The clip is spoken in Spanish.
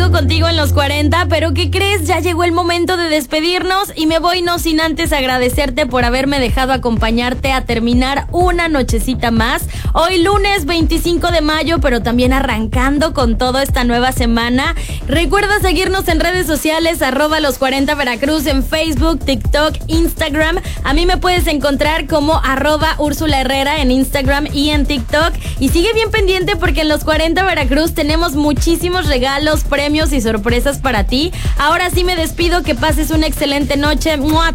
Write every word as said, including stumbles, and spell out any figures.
sigo contigo en los cuarenta, pero ¿qué crees? Ya llegó el momento de despedirnos y me voy no sin antes agradecerte por haberme dejado acompañarte a terminar una nochecita más. Hoy lunes veinticinco de mayo, pero también arrancando con toda esta nueva semana. Recuerda seguirnos en redes sociales, arroba los cuarenta Veracruz en Facebook, TikTok, Instagram. A mí me puedes encontrar como arroba Úrsula Herrera en Instagram y en TikTok. Y sigue bien pendiente porque en los cuarenta Veracruz tenemos muchísimos regalos, premios y sorpresas para ti. Ahora sí me despido, que pases una excelente noche. ¡Mua!